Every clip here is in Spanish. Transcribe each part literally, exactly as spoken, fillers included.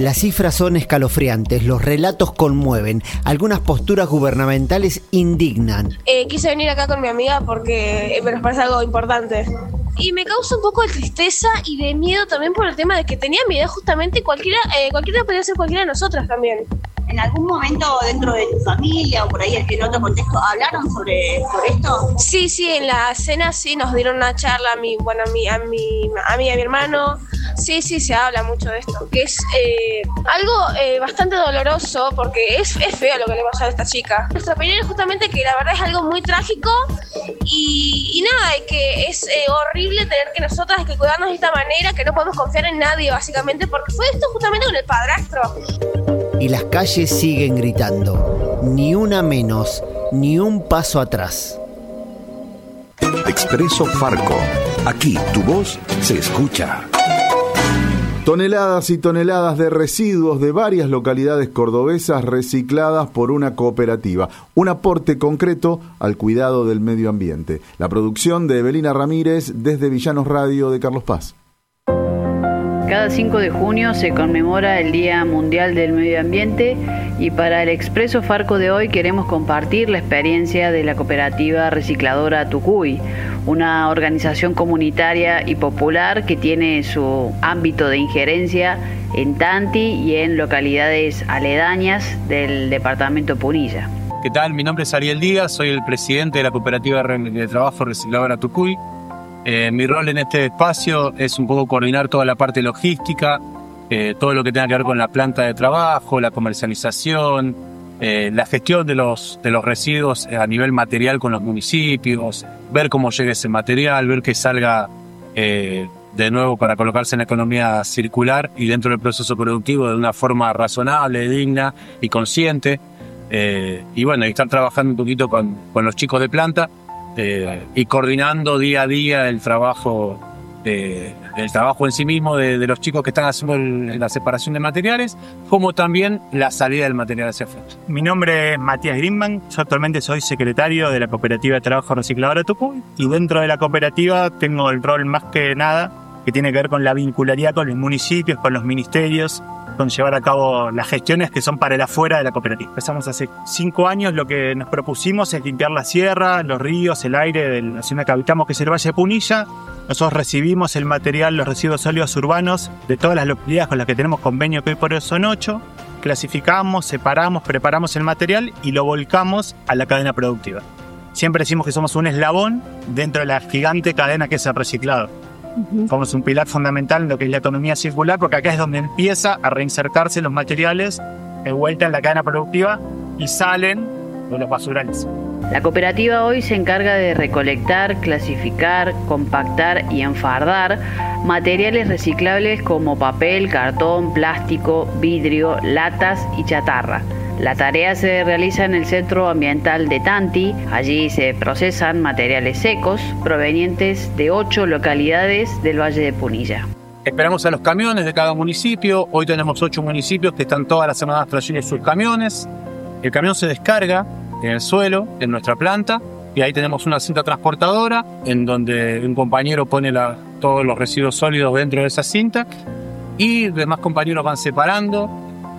Las cifras son escalofriantes, los relatos conmueven, algunas posturas gubernamentales indignan. Eh, quise venir acá con mi amiga porque me nos parece algo importante. Y me causa un poco de tristeza y de miedo también por el tema de que tenía miedo justamente cualquiera, eh, cualquiera podría ser cualquiera de nosotras también. ¿En algún momento dentro de tu familia o por ahí en otro contexto hablaron sobre, sobre esto? Sí, sí, en la cena sí nos dieron una charla a mi, bueno, a mi, a mi, a mí y a mi hermano. Sí, sí, se habla mucho de esto, que es eh, algo eh, bastante doloroso porque es, es feo lo que le pasó a esta chica. Nuestra opinión es justamente que la verdad es algo muy trágico y, y nada, y que es eh, horrible tener que nosotras que cuidarnos de esta manera, que no podemos confiar en nadie básicamente, porque fue esto justamente con el padrastro. Y las calles siguen gritando, ni una menos, ni un paso atrás. Expreso Farco. Aquí tu voz se escucha. Toneladas y toneladas de residuos de varias localidades cordobesas recicladas por una cooperativa. Un aporte concreto al cuidado del medio ambiente. La producción de Evelina Ramírez desde Villanos Radio de Carlos Paz. Cada cinco de junio se conmemora el Día Mundial del Medio Ambiente y para el Expreso Farco de hoy queremos compartir la experiencia de la cooperativa recicladora Tucuy, una organización comunitaria y popular que tiene su ámbito de injerencia en Tanti y en localidades aledañas del departamento Punilla. ¿Qué tal? Mi nombre es Ariel Díaz, soy el presidente de la cooperativa de trabajo recicladora Tucuy. Eh, mi rol en este espacio es un poco coordinar toda la parte logística, eh, todo lo que tenga que ver con la planta de trabajo, la comercialización, eh, la gestión de los, de los residuos a nivel material con los municipios, ver cómo llega ese material, ver que salga eh, de nuevo para colocarse en la economía circular y dentro del proceso productivo de una forma razonable, digna y consciente. Eh, y bueno, y estar trabajando un poquito con, con los chicos de planta. Eh, y coordinando día a día el trabajo de, el trabajo en sí mismo de, de los chicos que están haciendo el, la separación de materiales, como también la salida del material hacia afuera. Mi nombre es Matías Grimman, yo actualmente soy secretario de la Cooperativa de Trabajo Recicladora Tucuy y dentro de la cooperativa tengo el rol más que nada que tiene que ver con la vincularidad con los municipios, con los ministerios, con llevar a cabo las gestiones que son para el afuera de la cooperativa. Empezamos hace cinco años, lo que nos propusimos es limpiar la sierra, los ríos, el aire de la zona que habitamos, que es el Valle de Punilla. Nosotros recibimos el material, los residuos sólidos urbanos de todas las localidades con las que tenemos convenio, que hoy por hoy son ocho. Clasificamos, separamos, preparamos el material y lo volcamos a la cadena productiva. Siempre decimos que somos un eslabón dentro de la gigante cadena que es el reciclado. Somos un pilar fundamental en lo que es la economía circular, porque acá es donde empieza a reinsertarse los materiales de vuelta en la cadena productiva y salen de los basurales. La cooperativa hoy se encarga de recolectar, clasificar, compactar y enfardar materiales reciclables como papel, cartón, plástico, vidrio, latas y chatarra. La tarea se realiza en el Centro Ambiental de Tanti. Allí se procesan materiales secos provenientes de ocho localidades del Valle de Punilla. Esperamos a los camiones de cada municipio. Hoy tenemos ocho municipios que están todas las semanas trayendo sus camiones. El camión se descarga en el suelo, en nuestra planta, y ahí tenemos una cinta transportadora en donde un compañero pone la, todos los residuos sólidos dentro de esa cinta y demás compañeros van separando.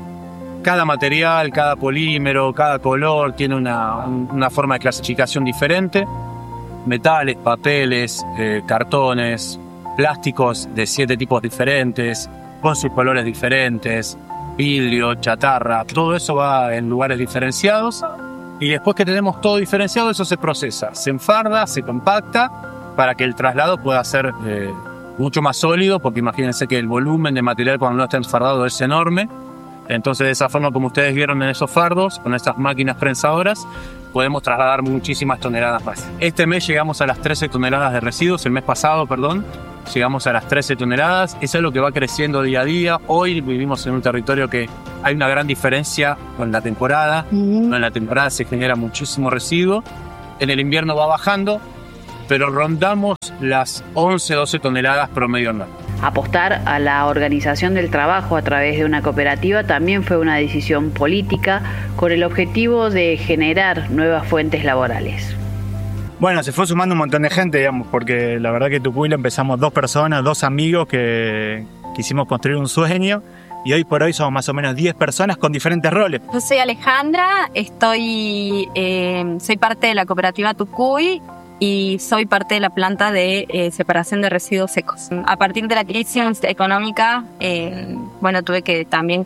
Cada material, cada polímero, cada color tiene una, una forma de clasificación diferente. Metales, papeles, eh, cartones, plásticos de siete tipos diferentes, con sus colores diferentes, vidrio, chatarra, todo eso va en lugares diferenciados. Y después que tenemos todo diferenciado, eso se procesa, se enfarda, se compacta para que el traslado pueda ser eh, mucho más sólido, porque imagínense que el volumen de material cuando no está enfardado es enorme. Entonces, de esa forma, como ustedes vieron en esos fardos, con esas máquinas prensadoras, podemos trasladar muchísimas toneladas más. Este mes llegamos a las trece toneladas de residuos, el mes pasado, perdón, llegamos a las trece toneladas. Eso es lo que va creciendo día a día. Hoy vivimos en un territorio que hay una gran diferencia con la temporada. Uh-huh. En la temporada se genera muchísimo residuo. En el invierno va bajando, pero rondamos las once, doce toneladas promedio anual. Apostar a la organización del trabajo a través de una cooperativa también fue una decisión política con el objetivo de generar nuevas fuentes laborales. Bueno, se fue sumando un montón de gente, digamos, porque la verdad que Tucuy lo empezamos dos personas, dos amigos que quisimos construir un sueño y hoy por hoy somos más o menos diez personas con diferentes roles. Yo soy Alejandra, estoy, eh, soy parte de la cooperativa Tucuy y soy parte de la planta de eh, separación de residuos secos. A partir de la crisis económica, eh, bueno, tuve que también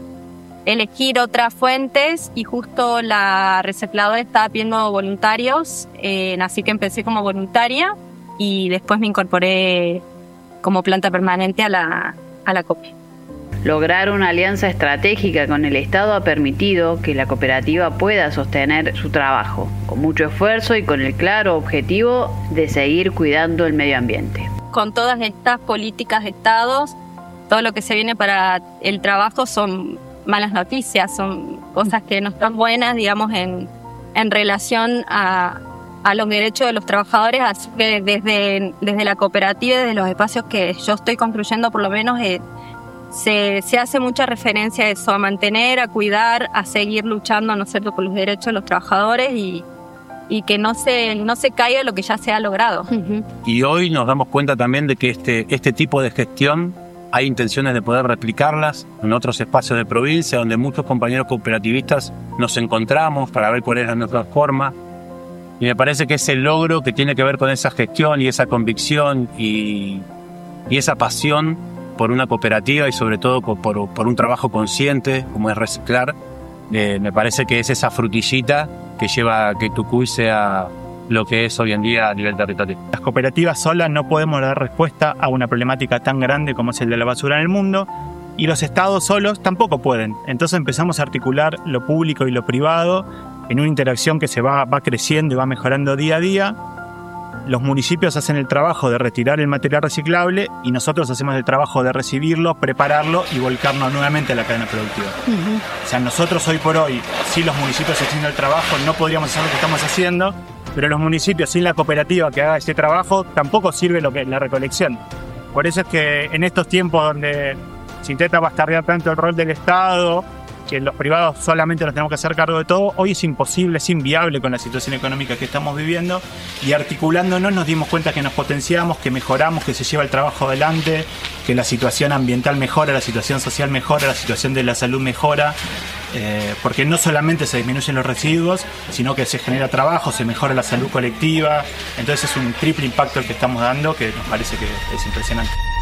elegir otras fuentes y justo la recicladora estaba pidiendo voluntarios, eh, así que empecé como voluntaria y después me incorporé como planta permanente a la, a la COPE. Lograr una alianza estratégica con el Estado ha permitido que la cooperativa pueda sostener su trabajo, con mucho esfuerzo y con el claro objetivo de seguir cuidando el medio ambiente. Con todas estas políticas de Estado, todo lo que se viene para el trabajo son malas noticias, son cosas que no están buenas, digamos, en, en relación a, a los derechos de los trabajadores, así que desde, desde la cooperativa, desde los espacios que yo estoy construyendo por lo menos, eh, Se, se hace mucha referencia a eso, a mantener, a cuidar, a seguir luchando, ¿no es cierto?, por los derechos de los trabajadores y, y que no se, no se caiga lo que ya se ha logrado. Uh-huh. Y hoy nos damos cuenta también de que este, este tipo de gestión hay intenciones de poder replicarlas en otros espacios de provincia, donde muchos compañeros cooperativistas nos encontramos para ver cuál es la nuestra forma. Y me parece que ese logro que tiene que ver con esa gestión y esa convicción y, y esa pasión por una cooperativa y sobre todo por, por un trabajo consciente como es reciclar, eh, me parece que es esa frutillita que lleva a que Tucuy sea lo que es hoy en día a nivel territorial. Las cooperativas solas no podemos dar respuesta a una problemática tan grande como es el de la basura en el mundo, y los estados solos tampoco pueden. Entonces empezamos a articular lo público y lo privado en una interacción que se va, va creciendo y va mejorando día a día. Los municipios hacen el trabajo de retirar el material reciclable y nosotros hacemos el trabajo de recibirlo, prepararlo y volcarnos nuevamente a la cadena productiva. Uh-huh. O sea, nosotros hoy por hoy, si los municipios haciendo el trabajo, no podríamos hacer lo que estamos haciendo, pero los municipios sin la cooperativa que haga ese trabajo, tampoco sirve lo que la recolección. Por eso es que en estos tiempos donde se intenta bastardear tanto el rol del Estado, que los privados solamente nos tenemos que hacer cargo de todo, hoy es imposible, es inviable con la situación económica que estamos viviendo, y articulándonos nos dimos cuenta que nos potenciamos, que mejoramos, que se lleva el trabajo adelante, que la situación ambiental mejora, la situación social mejora, la situación de la salud mejora, eh, porque no solamente se disminuyen los residuos, sino que se genera trabajo, se mejora la salud colectiva. Entonces es un triple impacto el que estamos dando que nos parece que es impresionante.